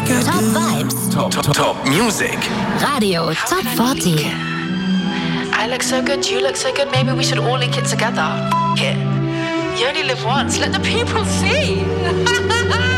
Top Vibes. Top Music. Radio Top 40. I look so good, you look so good, maybe we should all link it together. It. You only live once, let the people see.